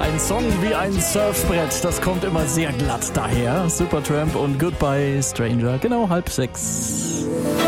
Ein Song wie ein Surfbrett, das kommt immer sehr glatt daher. Supertramp und Goodbye Stranger, genau 5:30.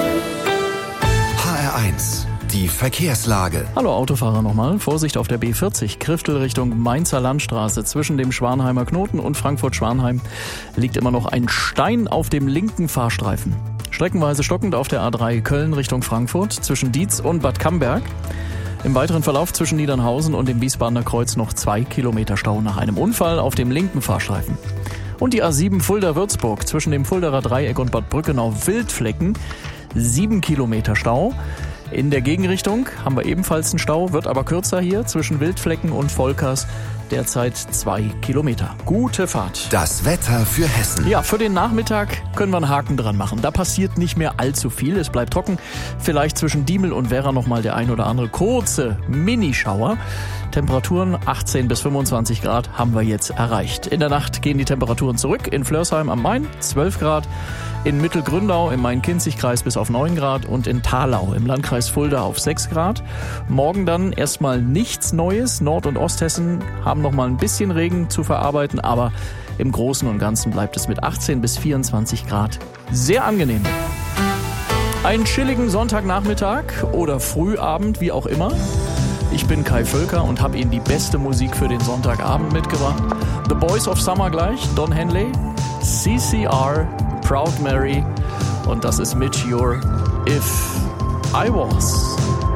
HR1, die Verkehrslage. Hallo Autofahrer nochmal. Vorsicht auf der B40, Kriftel Richtung Mainzer Landstraße. Zwischen dem Schwanheimer Knoten und Frankfurt-Schwanheim liegt immer noch ein Stein auf dem linken Fahrstreifen. Streckenweise stockend auf der A3 Köln Richtung Frankfurt zwischen Dietz und Bad Camberg. Im weiteren Verlauf zwischen Niedernhausen und dem Wiesbadener Kreuz noch 2 Kilometer Stau nach einem Unfall auf dem linken Fahrstreifen. Und die A7 Fulda-Würzburg zwischen dem Fuldaer Dreieck und Bad Brückenau-Wildflecken 7 Kilometer Stau. In der Gegenrichtung haben wir ebenfalls einen Stau, wird aber kürzer hier zwischen Wildflecken und Volkers. Derzeit 2 Kilometer. Gute Fahrt. Das Wetter für Hessen. Ja, für den Nachmittag können wir einen Haken dran machen. Da passiert nicht mehr allzu viel. Es bleibt trocken. Vielleicht zwischen Diemel und Werra nochmal der ein oder andere kurze Minischauer. Temperaturen 18 bis 25 Grad haben wir jetzt erreicht. In der Nacht gehen die Temperaturen zurück. In Flörsheim am Main 12 Grad. In Mittelgründau im Main-Kinzig-Kreis bis auf 9 Grad und in Thalau im Landkreis Fulda auf 6 Grad. Morgen dann erstmal nichts Neues. Nord- und Osthessen haben noch mal ein bisschen Regen zu verarbeiten, aber im Großen und Ganzen bleibt es mit 18 bis 24 Grad sehr angenehm. Einen chilligen Sonntagnachmittag oder Frühabend, wie auch immer. Ich bin Kai Völker und habe Ihnen die beste Musik für den Sonntagabend mitgebracht. The Boys of Summer gleich, Don Henley, CCR, Proud Mary und das ist mit Your If I Was.